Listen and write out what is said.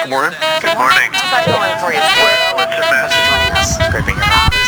Good morning. Good morning. How's that going for you? Well, it's a mess. Great being here.